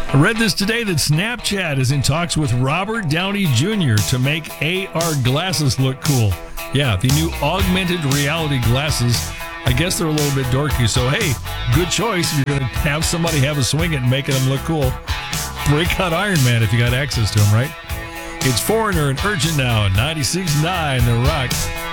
I read this today that Snapchat is in talks with Robert Downey Jr. to make AR glasses look cool. Yeah, the new augmented reality glasses. I guess they're a little bit dorky, so hey, good choice. You're going to have somebody have a swing at making them look cool. Break out Iron Man if you got access to him, right? It's Foreigner and Urgent now, 96.9 The Rock.